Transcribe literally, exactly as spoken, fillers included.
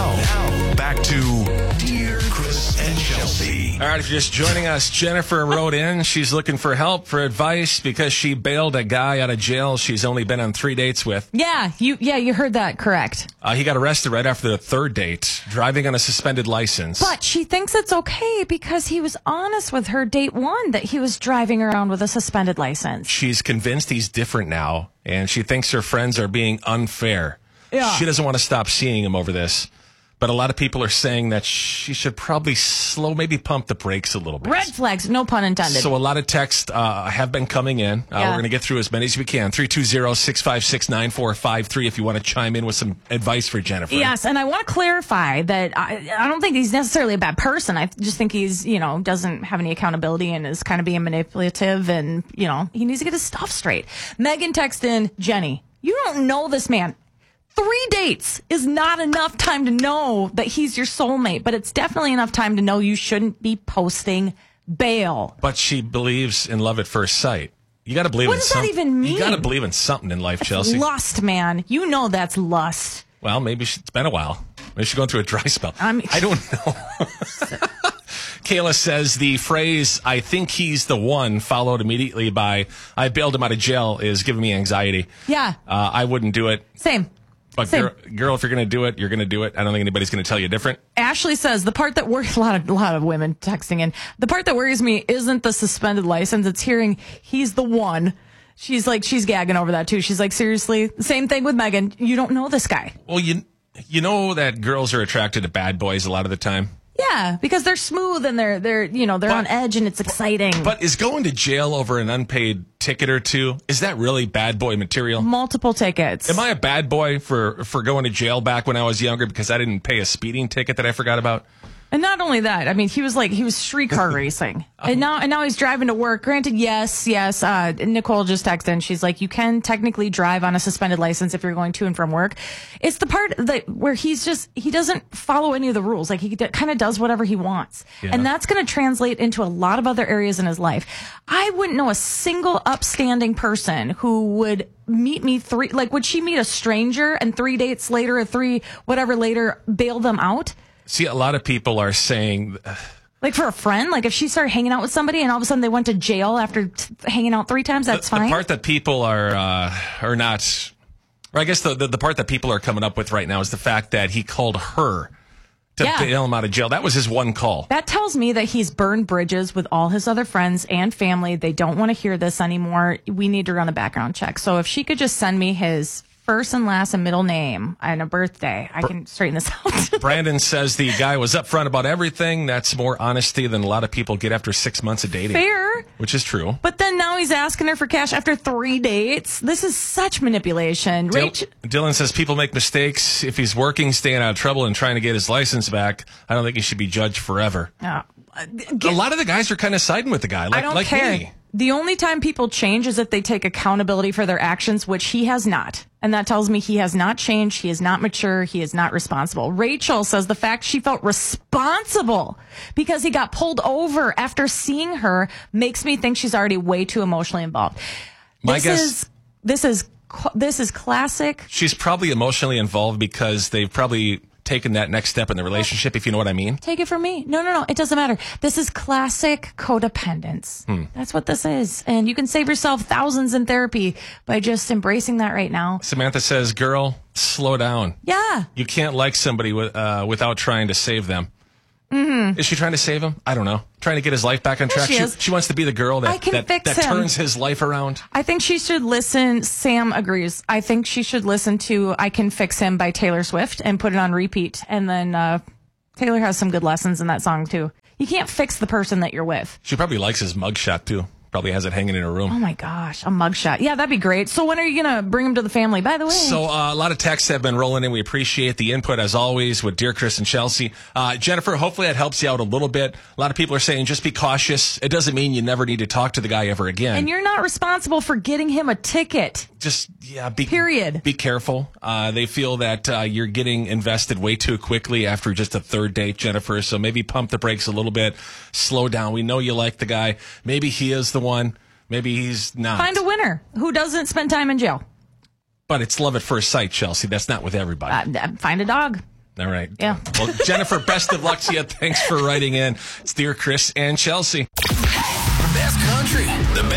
Now, back to Dear Chris and Chelsea. All right, if you're just joining us, Jennifer wrote in. She's looking for help, for advice, because she bailed a guy out of jail she's only been on three dates with. Yeah, you yeah, you heard that correct. Uh, he got arrested right after the third date, driving on a suspended license. But she thinks it's okay because he was honest with her date one that he was driving around with a suspended license. She's convinced he's different now, and she thinks her friends are being unfair. Yeah. She doesn't want to stop seeing him over this. But a lot of people are saying that she should probably slow, maybe pump the brakes a little bit. Red flags, no pun intended. So a lot of texts uh, have been coming in. Uh, Yeah. We're going to get through as many as we can. three two zero, six five six, nine four five three if you want to chime in with some advice for Jennifer. Yes, and I want to clarify that I, I don't think he's necessarily a bad person. I just think he's, you know, doesn't have any accountability and is kind of being manipulative, and, you know, he needs to get his stuff straight. Megan texted in, Jenny, you don't know this man. Three dates is not enough time to know that he's your soulmate, but it's definitely enough time to know you shouldn't be posting bail. But she believes in love at first sight. You got to believe What in does that something. even mean? You got to believe in something in life, Chelsea. Lust, man. You know that's lust. Well, maybe she, it's been a while. Maybe she's going through a dry spell. I mean- I don't know. Kayla says the phrase, I think he's the one, followed immediately by, I bailed him out of jail, is giving me anxiety. Yeah. Uh, I wouldn't do it. Same. But Same. girl, girl, if you're going to do it, you're going to do it. I don't think anybody's going to tell you different. Ashley says the part that worries a lot of a lot of women texting in. The part that worries me isn't the suspended license. It's hearing he's the one. She's like she's gagging over that too. She's like, seriously, same thing with Megan. You don't know this guy. Well, you you know that girls are attracted to bad boys a lot of the time. Yeah, because they're smooth and they're they're you know they're But- on edge and it's exciting. But is going to jail over an unpaid ticket or two, is that really bad boy material? Multiple tickets. Am I a bad boy for, for going to jail back when I was younger because I didn't pay a speeding ticket that I forgot about? And not only that, I mean, he was like, he was street car racing. And now, and now he's driving to work. Granted, yes, yes. Uh, Nicole just texted in. She's like, you can technically drive on a suspended license if you're going to and from work. It's the part that where he's just, he doesn't follow any of the rules. Like he d- kind of does whatever he wants. Yeah. And that's going to translate into a lot of other areas in his life. I wouldn't know a single upstanding person who would meet me three, like would she meet a stranger and three dates later or three, whatever later, bail them out? See, a lot of people are saying, Like for a friend, like if she started hanging out with somebody and all of a sudden they went to jail after t- hanging out three times, that's the, fine. the part that people are uh, are not, or I guess the, the the part that people are coming up with right now is the fact that he called her to Yeah. bail him out of jail. That was his one call. That tells me that he's burned bridges with all his other friends and family. They don't want to hear this anymore. We need to run a background check. So if she could just send me his first and last and middle name and a birthday, I can straighten this out. Brandon says the guy was upfront about everything. That's more honesty than a lot of people get after six months of dating. Fair. Which is true. But then now he's asking her for cash after three dates. This is such manipulation. Dil- Rach- Dylan says people make mistakes. If he's working, staying out of trouble, and trying to get his license back, I don't think he should be judged forever. uh, A lot of the guys are kind of siding with the guy, like, I don't like care. me. The only time people change is if they take accountability for their actions, which he has not. And that tells me he has not changed. He is not mature. He is not responsible. Rachel says the fact she felt responsible because he got pulled over after seeing her makes me think she's already way too emotionally involved. My this guess- is this is this is classic. She's probably emotionally involved because they've probably taken that next step in the relationship, if you know what I mean. Take it from me. No, no, no. It doesn't matter. This is classic codependence. Hmm. That's what this is. And you can save yourself thousands in therapy by just embracing that right now. Samantha says, girl, slow down. Yeah. You can't like somebody with, uh, without trying to save them. Mm-hmm. Is she trying to save him? I don't know. Trying to get his life back on track. she is. she wants to be the girl I that, can that, fix that him. turns his life around. I think she should listen. Sam agrees. I think she should listen to I Can Fix Him by Taylor Swift and put it on repeat. And then uh, Taylor has some good lessons in that song, too. You can't fix the person that you're with. She probably likes his mugshot, too. Probably has it hanging in her room. Oh, my gosh. A mugshot. Yeah, that'd be great. So when are you going to bring him to the family? By the way. So uh, a lot of texts have been rolling in. We appreciate the input, as always, with Dear Chris and Chelsea. Uh, Jennifer, hopefully that helps you out a little bit. A lot of people are saying just be cautious. It doesn't mean you never need to talk to the guy ever again. And you're not responsible for getting him a ticket. Just, yeah, be, Period. be careful. Uh, they feel that uh, you're getting invested way too quickly after just a third date, Jennifer. So maybe pump the brakes a little bit. Slow down. We know you like the guy. Maybe he is the one. Maybe he's not. Find a winner who doesn't spend time in jail. But it's love at first sight, Chelsea. That's not with everybody. Uh, find a dog. All right. Yeah. Well, Jennifer, best of luck to you. Thanks for writing in. It's Dear Chris and Chelsea. The best country. The best